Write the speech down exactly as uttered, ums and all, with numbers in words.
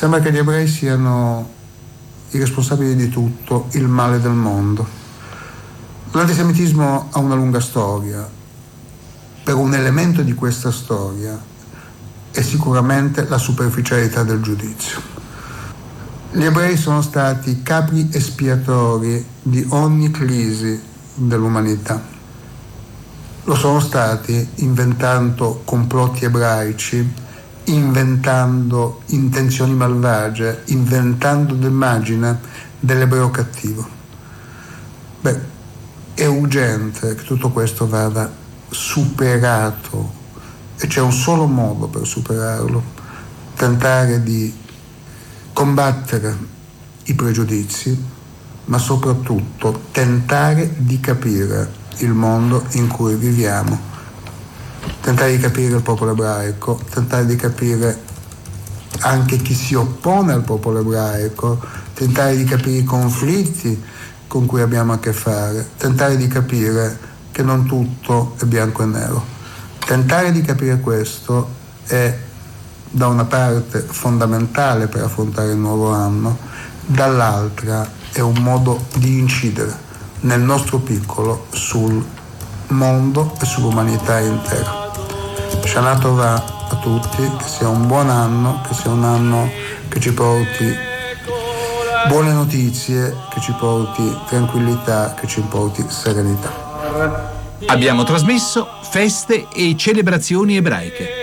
Sembra che gli ebrei siano i responsabili di tutto il male del mondo. L'antisemitismo ha una lunga storia, però un elemento di questa storia è sicuramente la superficialità del giudizio. Gli ebrei sono stati capri espiatori di ogni crisi dell'umanità. Lo sono stati inventando complotti ebraici, inventando intenzioni malvagie, inventando l'immagine dell'ebreo cattivo. Beh, è urgente che tutto questo vada superato e c'è un solo modo per superarlo: tentare di combattere i pregiudizi, ma soprattutto tentare di capire il mondo in cui viviamo, tentare di capire il popolo ebraico, tentare di capire anche chi si oppone al popolo ebraico, tentare di capire i conflitti con cui abbiamo a che fare, tentare di capire che non tutto è bianco e nero. Tentare di capire questo è da una parte fondamentale per affrontare il nuovo anno, dall'altra è un modo di incidere nel nostro piccolo sul mondo e sull'umanità intera. Shana Tova a tutti, che sia un buon anno, che sia un anno che ci porti buone notizie, che ci porti tranquillità, che ci porti serenità. Abbiamo trasmesso Feste e celebrazioni ebraiche.